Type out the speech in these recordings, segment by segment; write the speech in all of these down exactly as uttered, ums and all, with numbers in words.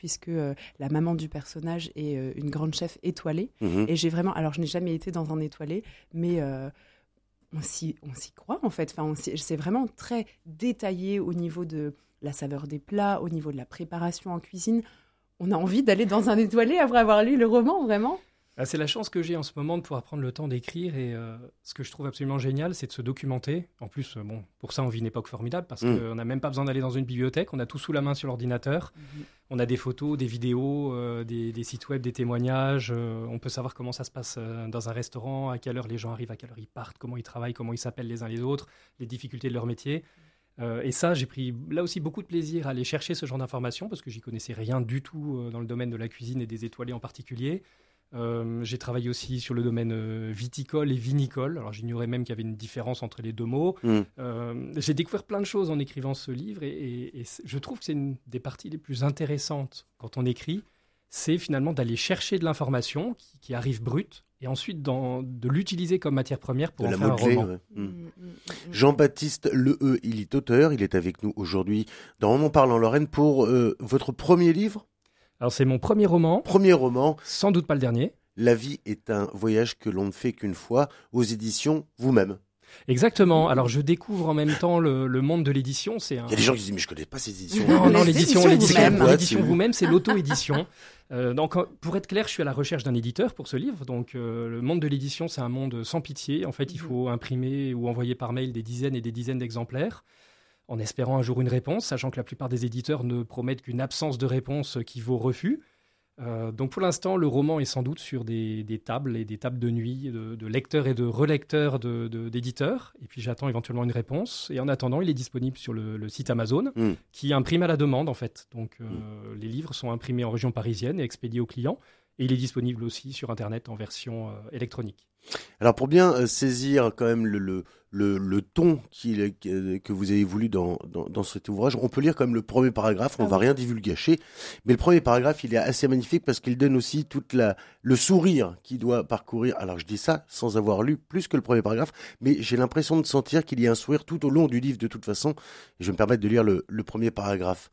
puisque euh, la maman du personnage est euh, une grande chef étoilée. Mmh. Et j'ai vraiment... Alors, je n'ai jamais été dans un étoilé, mais euh, on, s'y, on s'y croit, en fait. Enfin, on s'y, c'est vraiment très détaillé au niveau de la saveur des plats, au niveau de la préparation en cuisine. On a envie d'aller dans un étoilé après avoir lu le roman, vraiment. Ah, c'est la chance que j'ai en ce moment de pouvoir prendre le temps d'écrire et euh, ce que je trouve absolument génial, c'est de se documenter. En plus, euh, bon, pour ça, on vit une époque formidable parce Mmh. qu'on n'a même pas besoin d'aller dans une bibliothèque, on a tout sous la main sur l'ordinateur. Mmh. On a des photos, des vidéos, euh, des, des sites web, des témoignages. euh, on peut savoir comment ça se passe euh, dans un restaurant, à quelle heure les gens arrivent, à quelle heure ils partent, comment ils travaillent, comment ils s'appellent les uns les autres, les difficultés de leur métier. Euh, et ça, j'ai pris là aussi beaucoup de plaisir à aller chercher ce genre d'informations parce que j'y connaissais rien du tout euh, dans le domaine de la cuisine et des étoilés en particulier. Euh, j'ai travaillé aussi sur le domaine euh, viticole et vinicole. Alors j'ignorais même qu'il y avait une différence entre les deux mots. Mmh. Euh, j'ai découvert plein de choses en écrivant ce livre et, et- et c'est- je trouve que c'est une des parties les plus intéressantes quand on écrit. C'est finalement d'aller chercher de l'information qui, qui arrive brute et ensuite d'en- de l'utiliser comme matière première pour De en la faire modeler. un roman. Ouais. Mmh. Mmh, mmh, mmh. Jean-Baptiste Leheux, il est auteur, il est avec nous aujourd'hui dans On en parle en Lorraine pour euh, votre premier livre, Alors c'est mon premier roman, premier roman. sans doute pas le dernier. La vie est un voyage que l'on ne fait qu'une fois, aux éditions vous-même. Exactement. Alors je découvre en même temps le, le monde de l'édition. C'est un... Il y a des gens qui disent mais je connais pas ces éditions. Non, non, Les l'édition, éditions l'édition, vous-même. l'édition C'est où vous-même, c'est l'auto-édition. Euh, donc, euh, pour être clair, je suis à la recherche d'un éditeur pour ce livre. Donc, euh, le monde de l'édition, c'est un monde sans pitié. En fait, il faut imprimer ou envoyer par mail des dizaines et des dizaines d'exemplaires, en espérant un jour une réponse, sachant que la plupart des éditeurs ne promettent qu'une absence de réponse qui vaut refus. Euh, donc, pour l'instant, le roman est sans doute sur des, des tables et des tables de nuit de, de lecteurs et de relecteurs de- de- d'éditeurs. Et puis, j'attends éventuellement une réponse. Et en attendant, il est disponible sur le, le site Amazon, Mm. qui imprime à la demande, en fait. Donc, euh, les livres sont imprimés en région parisienne et expédiés aux clients. Et il est disponible aussi sur Internet en version euh, électronique. Alors pour bien euh, saisir quand même le, le, le, le ton qu'il est- que que vous avez voulu dans, dans, dans cet ouvrage, on peut lire quand même le premier paragraphe, on Ah va oui. rien divulgacher, mais le premier paragraphe il est assez magnifique parce qu'il donne aussi toute la le sourire qui doit parcourir. Alors je dis ça sans avoir lu plus que le premier paragraphe, mais j'ai l'impression de sentir qu'il y a un sourire tout au long du livre de toute façon. Et je vais me permettre de lire le, le premier paragraphe.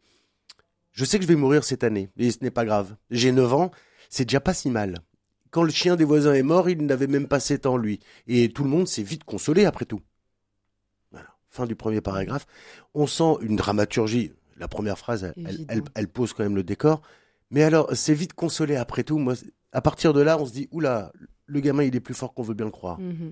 Je sais que je vais mourir cette année, et ce n'est pas grave. J'ai neuf ans, c'est déjà pas si mal. Quand le chien des voisins est mort, il n'avait même pas sept ans, lui. Et tout le monde s'est vite consolé après tout. Voilà. Fin du premier paragraphe. On sent une dramaturgie. La première phrase, elle, elle, Évident. elle- elle pose quand même le décor. Mais alors, c'est vite consolé après tout. Moi, à partir de là, on se dit, oula, le gamin, il est plus fort qu'on veut bien le croire. Mhm.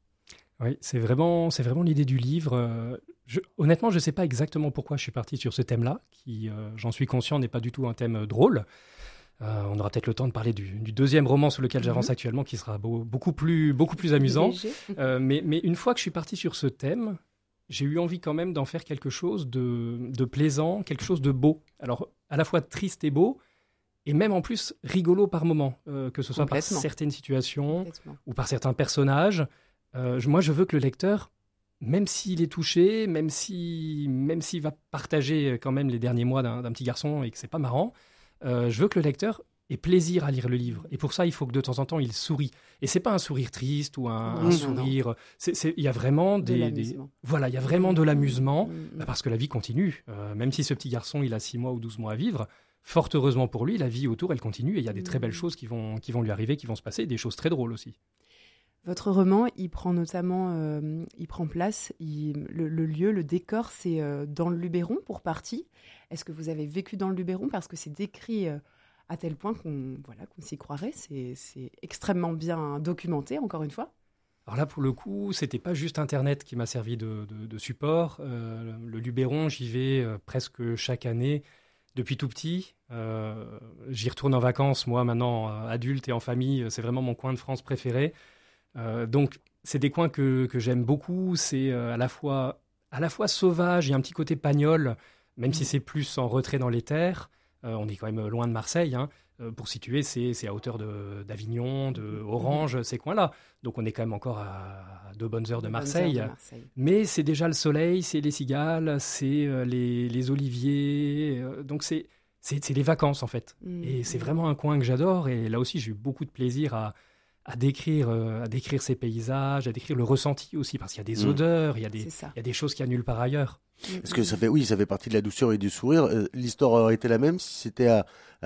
Oui, c'est vraiment, c'est vraiment l'idée du livre. Euh, je- honnêtement, je ne sais pas exactement pourquoi je suis parti sur ce thème-là, qui, euh, j'en suis conscient, n'est pas du tout un thème euh, drôle. Euh, on aura peut-être le temps de parler du, du deuxième roman sur lequel j'avance Mhm. actuellement, qui sera beau- beaucoup plus, beaucoup plus amusant. Léger. Euh, mais, mais une fois que je suis parti sur ce thème, j'ai eu envie quand même d'en faire quelque chose de, de plaisant, quelque chose de beau. Alors, à la fois triste et beau, et même en plus rigolo par moment, euh, que ce soit par Complètement. certaines situations Complètement. ou par certains personnages. Euh, je- moi, je veux que le lecteur, même s'il est touché, même si, même s'il va partager euh, quand même les derniers mois d'un d'un petit garçon et que c'est pas marrant, euh, je veux que le lecteur ait plaisir à lire le livre. Et pour ça, il faut que de temps en temps, il sourit. Et c'est pas un sourire triste ou un, Non, un non, sourire. c'est- c'est- Il y a vraiment De des, des- l'amusement. voilà, il y a vraiment de l'amusement. Mhm. Bah, parce que la vie continue. Euh, même si ce petit garçon, il a six mois ou douze mois à vivre, fort heureusement pour lui, la vie autour, elle continue. Et il y a des très belles Mhm. choses qui vont, qui vont lui arriver, qui vont se passer, et des choses très drôles aussi. Votre roman, il prend notamment, euh, il prend place, il- le, le lieu, le décor, c'est euh, dans le Luberon pour partie. Est-ce que vous avez vécu dans le Luberon? Parce que c'est décrit euh, à tel point qu'on voilà, qu'on s'y croirait. C'est c'est extrêmement bien documenté, encore une fois. Alors là, pour le coup, c'était pas juste Internet qui m'a servi de, de- de support. Euh, le Luberon, j'y vais euh, presque chaque année depuis tout petit. Euh, j'y retourne en vacances, moi, maintenant, euh, adulte et en famille. C'est vraiment mon coin de France préféré. Euh, donc, c'est des coins que, que j'aime beaucoup. C'est euh, à la fois, à la fois sauvage, il y a un petit côté pagnol, même si c'est plus en retrait dans les terres. Euh, on est quand même loin de Marseille, hein. Euh, pour situer, c'est, c'est à hauteur de, d'Avignon, de Orange, ces coins-là. Donc on est quand même encore à deux bonnes heures de Bonnes Marseille. heures de Marseille. Mais c'est déjà le soleil, c'est les cigales, c'est euh, les, les oliviers. euh, donc c'est, c'est, c'est les vacances en fait. Mhm. Et c'est vraiment un coin que j'adore. Et là aussi, j'ai eu beaucoup de plaisir à, à décrire, euh, à décrire ces paysages, à décrire le ressenti aussi, parce qu'il y a des Mmh. odeurs, il y a des, C'est ça. il y a des choses qu'il y a nulle part ailleurs. Parce que ça fait, oui, ça fait partie de la douceur et du sourire. Euh, l'histoire aurait été la même si c'était à,